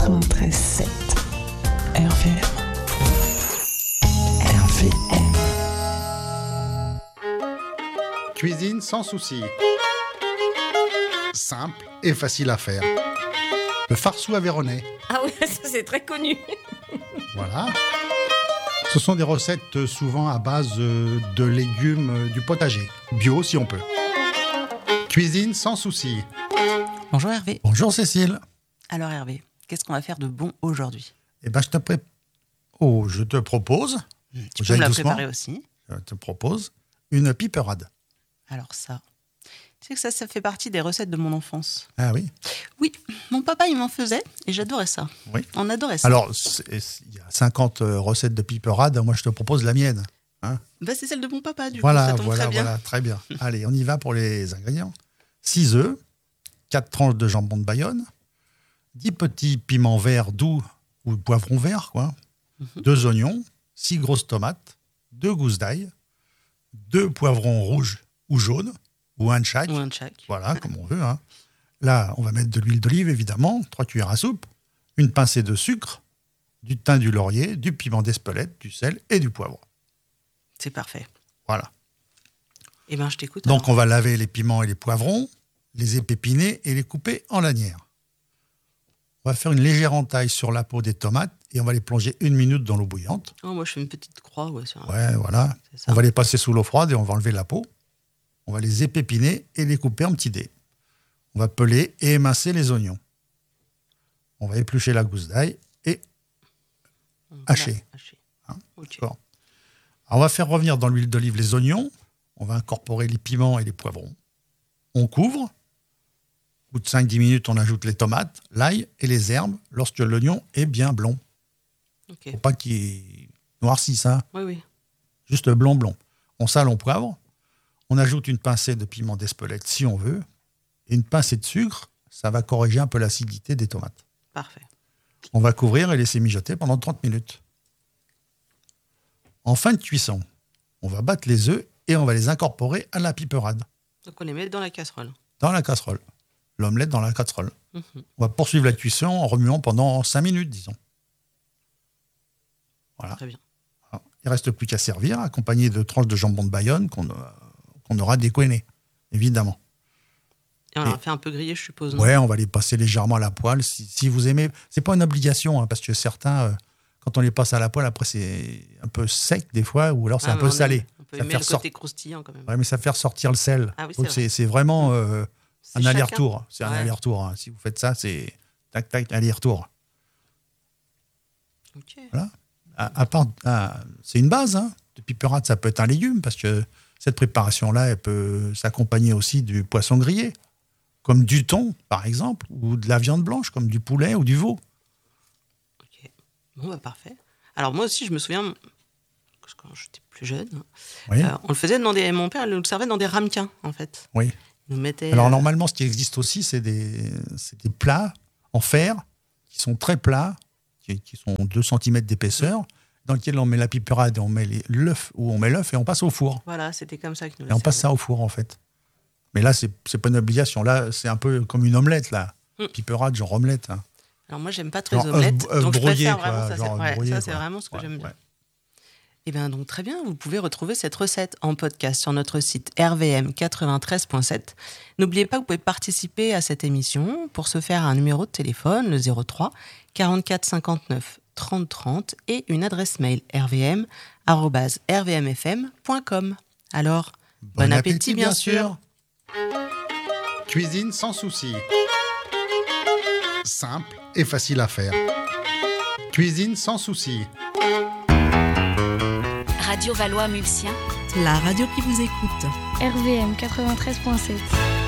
93.7 RVM. RVM. Cuisine sans souci. Simple et facile à faire. Le farceau aveyronnais. Ah oui, ça c'est très connu. Voilà. Ce sont des recettes souvent à base de légumes du potager. Bio si on peut. Cuisine sans souci. Bonjour Hervé. Bonjour Cécile. Alors Hervé, qu'est-ce qu'on va faire de bon aujourd'hui? Eh ben, je te propose, Tu peux me la préparer aussi. je te propose une piperade. Alors ça, tu sais que ça fait partie des recettes de mon enfance. Ah oui. Oui, mon papa il m'en faisait et j'adorais ça. Oui. On adorait ça. Alors, il y a 50 recettes de piperade. Moi, je te propose la mienne. Hein. Bah, c'est celle de mon papa du coup, Voilà, ça tombe voilà, très bien. voilà, très bien. Allez, on y va pour les ingrédients. 6 œufs, 4 tranches de jambon de Bayonne, 10 petits piments verts doux ou poivrons verts, quoi. 2 oignons, 6 grosses tomates, 2 gousses d'ail, 2 poivrons rouges ou jaunes, ou un de chaque. Ou un de chaque. Voilà, comme on veut. Hein. Là, on va mettre de l'huile d'olive, évidemment, 3 cuillères à soupe, une pincée de sucre, du thym, du laurier, du piment d'Espelette, du sel et du poivre. C'est parfait. Voilà. Eh bien, je t'écoute. Donc, alors. on va laver les piments et les poivrons, les épépiner et les couper en lanières. On va faire une légère entaille sur la peau des tomates et on va les plonger 1 minute dans l'eau bouillante. Oh, moi je fais une petite croix. Ouais, sur un- Ouais, voilà. C'est ça. On va les passer sous l'eau froide et on va enlever la peau. On va les épépiner et les couper en petits dés. On va peler et émincer les oignons. On va éplucher la gousse d'ail et hacher. Voilà, haché. Hein, Ok. d'accord. Alors, on va faire revenir dans l'huile d'olive les oignons. On va incorporer les piments et les poivrons. On couvre. Au bout de 5-10 minutes, on ajoute les tomates, l'ail et les herbes lorsque l'oignon est bien blond. Ok. Il ne faut pas qu'il noircisse, hein. Oui, oui. Juste blond. On sale, on poivre. On ajoute une pincée de piment d'Espelette si on veut. Et une pincée de sucre, ça va corriger un peu l'acidité des tomates. Parfait. On va couvrir et laisser mijoter pendant 30 minutes. En fin de cuisson, on va battre les œufs et on va les incorporer à la piperade. Donc on les met dans la casserole. Dans la casserole. L'omelette dans la casserole. Mhm. On va poursuivre la cuisson en remuant pendant 5 minutes, disons. Voilà. Très bien. Alors, il ne reste plus qu'à servir, accompagné de tranches de jambon de Bayonne qu'on aura décoiné, évidemment. Et on Et- a fait un peu griller, je suppose. non? Ouais, on va les passer légèrement à la poêle. Si vous aimez, c'est pas une obligation, hein, parce que certains, quand on les passe à la poêle, après c'est un peu sec des fois, ou alors c'est Ah, un mais peu on salé. On peut Ça aimer fait le côté croustillant quand même. Ouais, mais ça fait ressortir le sel. Ah oui, Donc c'est vrai. c'est vraiment C'est un chacun. aller-retour. C'est un Ouais. aller-retour. Hein. Si vous faites ça, c'est tac tac aller-retour. Ok. Voilà. C'est une base. Hein. De piperade, ça peut être un légume parce que cette préparation-là, elle peut s'accompagner aussi du poisson grillé, comme du thon, par exemple, ou de la viande blanche, comme du poulet ou du veau. Ok. Bon, bah parfait. Alors moi aussi, je me souviens, quand j'étais plus jeune, Oui. on le faisait mon père nous le servait dans des ramequins, en fait. Oui. Il nous mettait... Alors normalement, ce qui existe aussi, c'est des plats en fer qui sont très plats, qui sont 2 cm d'épaisseur, dans lesquels on met la piperade et on met l'œuf et on passe au four. Voilà, c'était comme ça que nous Et on passe ça au four, en fait. Mais là, c'est pas une obligation. Là, c'est un peu comme une omelette, là. Piperade, genre omelette. Hein. Alors moi, j'aime pas trop Genre les omelettes, œuf donc je brouillé, préfère quoi, vraiment ça. genre C'est brouillé, ça, c'est quoi. vraiment ce que Ouais, j'aime bien. ouais. Et bien donc très bien, vous pouvez retrouver cette recette en podcast sur notre site rvm93.7. N'oubliez pas que vous pouvez participer à cette émission. Pour ce faire, un numéro de téléphone, le 03 44 59 30 30 et une adresse mail rvm@rvmfm.com. Alors, bon appétit bien sûr. Cuisine sans souci. Simple et facile à faire. Cuisine sans souci. Radio Valois-Mulsien. La radio qui vous écoute. RVM 93.7.